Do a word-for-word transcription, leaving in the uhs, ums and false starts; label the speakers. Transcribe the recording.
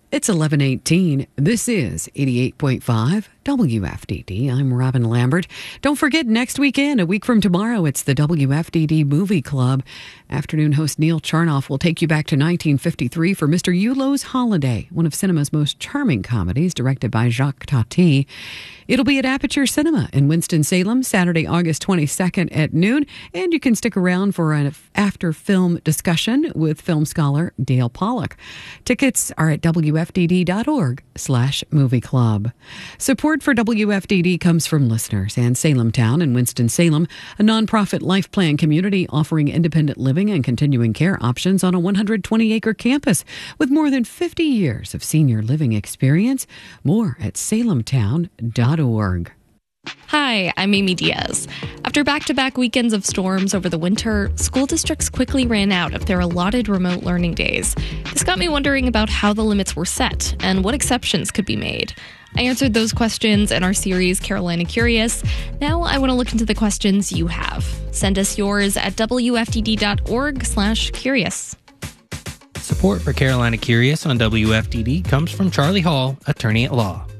Speaker 1: It's eleven eighteen. This is eighty-eight point five W F D D. I'm Robin Lambert. Don't forget, next weekend, a week from tomorrow, it's the W F D D Movie Club. Afternoon host Neil Charnoff will take you back to nineteen fifty-three for Mister Yulo's Holiday, one of cinema's most charming comedies, directed by Jacques Tati. It'll be at Aperture Cinema in Winston-Salem, Saturday, August twenty-second at noon, and you can stick around for an after-film discussion with film scholar Dale Pollock. Tickets are at W F D D dot org slash movie club. Support for W F D D comes from listeners and Salem Town in Winston-Salem, a nonprofit life plan community offering independent living and continuing care options on a one hundred twenty acre campus with more than fifty years of senior living experience. More at salem town dot org.
Speaker 2: Hi, I'm Amy Diaz. After back-to-back weekends of storms over the winter, school districts quickly ran out of their allotted remote learning days. This got me wondering about how the limits were set and what exceptions could be made. I answered those questions in our series, Carolina Curious. Now I want to look into the questions you have. Send us yours at W F D D dot org slash curious.
Speaker 3: Support for Carolina Curious on W F D D comes from Charlie Hall, attorney at law.